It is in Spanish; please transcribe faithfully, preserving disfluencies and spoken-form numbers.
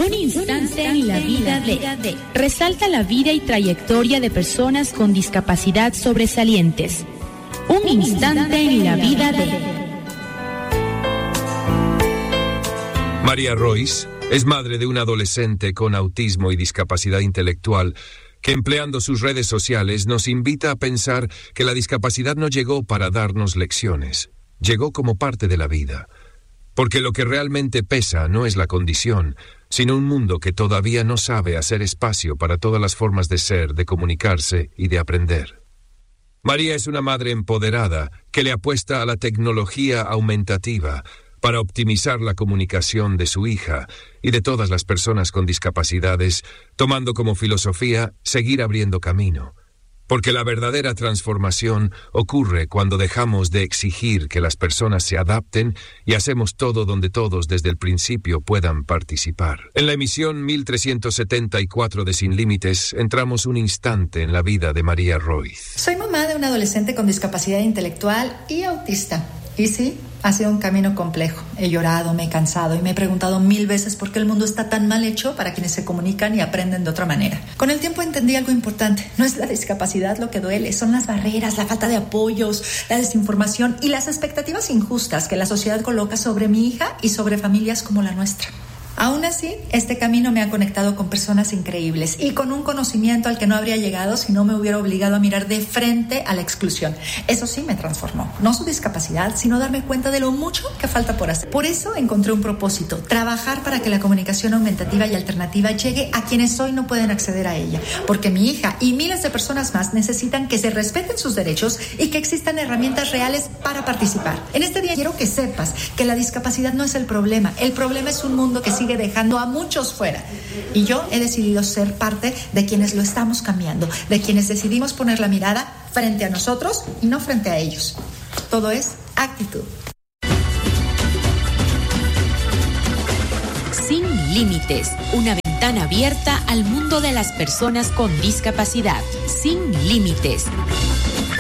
Un instante en la vida de. Resalta la vida y trayectoria de personas con discapacidad sobresalientes. Un instante en la vida de. María Royce es madre de un adolescente con autismo y discapacidad intelectual que, empleando sus redes sociales, nos invita a pensar que la discapacidad no llegó para darnos lecciones, llegó como parte de la vida. Porque lo que realmente pesa no es la condición, sino un mundo que todavía no sabe hacer espacio para todas las formas de ser, de comunicarse y de aprender. María es una madre empoderada que le apuesta a la tecnología aumentativa para optimizar la comunicación de su hija y de todas las personas con discapacidades, tomando como filosofía seguir abriendo camino. Porque la verdadera transformación ocurre cuando dejamos de exigir que las personas se adapten y hacemos todo donde todos desde el principio puedan participar. En la emisión mil trescientos setenta y cuatro de Sin Límites entramos un instante en la vida de María Royce. Soy mamá de un adolescente con discapacidad intelectual y autista. Y sí, ha sido un camino complejo. He llorado, me he cansado y me he preguntado mil veces por qué el mundo está tan mal hecho para quienes se comunican y aprenden de otra manera. Con el tiempo entendí algo importante. No es la discapacidad lo que duele, son las barreras, la falta de apoyos, la desinformación y las expectativas injustas que la sociedad coloca sobre mi hija y sobre familias como la nuestra. Aún así, este camino me ha conectado con personas increíbles y con un conocimiento al que no habría llegado si no me hubiera obligado a mirar de frente a la exclusión. Eso sí me transformó. No su discapacidad, sino darme cuenta de lo mucho que falta por hacer. Por eso encontré un propósito: trabajar para que la comunicación aumentativa y alternativa llegue a quienes hoy no pueden acceder a ella. Porque mi hija y miles de personas más necesitan que se respeten sus derechos y que existan herramientas reales para participar. En este día quiero que sepas que la discapacidad no es el problema. El problema es un mundo que sigue dejando a muchos fuera. Y yo he decidido ser parte de quienes lo estamos cambiando, de quienes decidimos poner la mirada frente a nosotros y no frente a ellos. Todo es actitud. Sin Límites, una ventana abierta al mundo de las personas con discapacidad. Sin Límites.